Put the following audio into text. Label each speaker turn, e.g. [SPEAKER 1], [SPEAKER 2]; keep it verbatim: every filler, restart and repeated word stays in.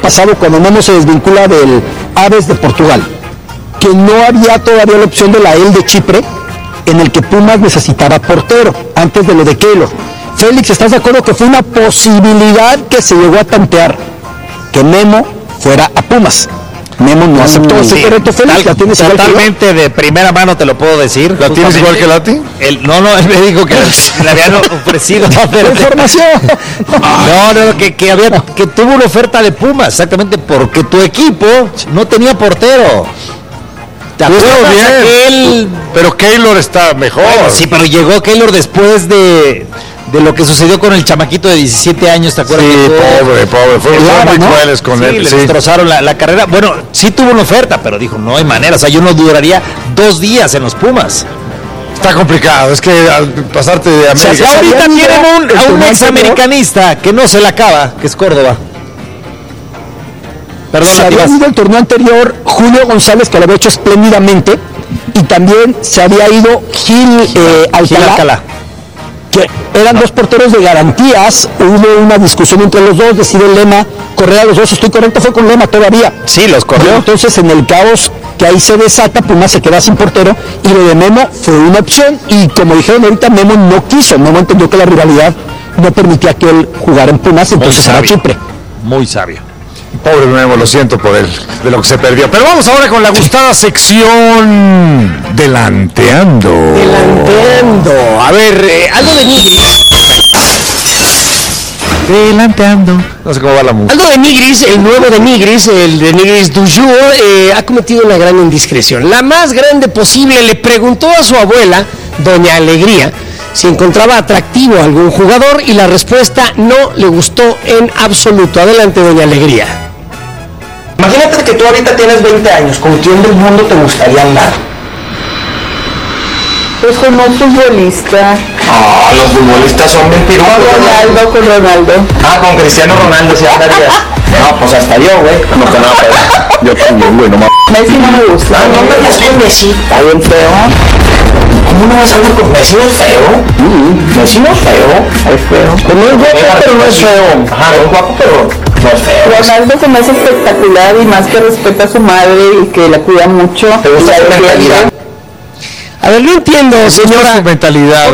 [SPEAKER 1] pasado, cuando Memo se desvincula del Aves de Portugal, que no había todavía la opción de la E L de Chipre, en el que Pumas necesitaba portero, antes de lo de Keylor. Félix, ¿estás de acuerdo que fue una posibilidad que se llegó a tantear que Memo fuera a Pumas? Memo no aceptó ese sí, reto, Félix.
[SPEAKER 2] Tal,
[SPEAKER 1] tienes
[SPEAKER 2] totalmente de primera mano te lo puedo decir.
[SPEAKER 3] ¿La tienes igual que Lati?
[SPEAKER 2] El, no, no, él me dijo que le habían ofrecido
[SPEAKER 1] información.
[SPEAKER 2] No, no, que, que, había, que tuvo una oferta de Pumas, exactamente porque tu equipo no tenía portero.
[SPEAKER 3] ¿Te acuerdas bien? Él... Pero Keylor está mejor.
[SPEAKER 2] Bueno, sí, pero llegó Keylor después de... de lo que sucedió con el chamaquito de diecisiete años, ¿te acuerdas?
[SPEAKER 3] Sí, pobre, pobre, fueron muy
[SPEAKER 2] ¿no?
[SPEAKER 3] crueles con
[SPEAKER 2] sí,
[SPEAKER 3] él.
[SPEAKER 2] Le
[SPEAKER 3] sí,
[SPEAKER 2] destrozaron la, la carrera. Bueno, sí tuvo una oferta, pero dijo, no hay manera, o sea, yo no duraría dos días en los Pumas.
[SPEAKER 3] Está complicado, es que al pasarte de América...
[SPEAKER 2] O sea, ahorita tienen un, a un examericanista que no se la acaba, que es Córdoba.
[SPEAKER 1] Perdón, se había ido el torneo anterior Julio González, que lo había hecho espléndidamente, y también se había ido Gil, eh, Alcalá, Gil Alcalá, que eran dos porteros de garantías. Hubo una discusión entre los dos, decide Lema correr a los dos. Estoy correcto, fue con Lema todavía.
[SPEAKER 2] Sí, los corrió.
[SPEAKER 1] Entonces, en el caos que ahí se desata, Pumas se queda sin portero, y lo de Memo fue una opción, y como dijeron ahorita, Memo no quiso. Memo entendió que la rivalidad no permitía que él jugara en Pumas, entonces era Chipre.
[SPEAKER 2] Muy sabio.
[SPEAKER 3] Pobre Memo, lo siento por él, de lo que se perdió. Pero vamos ahora con la gustada sección Delanteando.
[SPEAKER 1] Delanteando. A ver, eh, algo de Nigris.
[SPEAKER 2] Delanteando.
[SPEAKER 3] No sé cómo va la música.
[SPEAKER 1] Algo de Nigris, el nuevo de Nigris, el de Nigris du jour, eh, ha cometido una gran indiscreción. La más grande posible. Le preguntó a su abuela, doña Alegría, si encontraba atractivo a algún jugador, y la respuesta no le gustó en absoluto. Adelante, doña Alegría.
[SPEAKER 4] Imagínate que tú ahorita tienes veinte años, ¿con quién del mundo te gustaría andar?
[SPEAKER 5] Pues con un futbolista.
[SPEAKER 4] Ah, oh, los futbolistas son bien pirulos.
[SPEAKER 5] Con Ronaldo, con Ronaldo.
[SPEAKER 4] Ah, con Cristiano Ronaldo, sí andarías. No, pues hasta yo, güey. No te nada, pero yo también, güey, no mames.
[SPEAKER 5] Messi no me gusta.
[SPEAKER 4] Ah, no me digas con Messi, está bien feo. ¿Cómo no vas a hablar con Messi? ¿No es feo? Mm, Messi no es feo. Es feo. Pues no es guapo, pero no es feo. Ajá, no es guapo, pero no es feo.
[SPEAKER 5] Ronaldo se me hace espectacular, y más que respeta a su madre y que la cuida mucho.
[SPEAKER 4] ¿Te gusta su mentalidad?
[SPEAKER 1] A ver, no entiendo, señora.
[SPEAKER 3] Su mentalidad.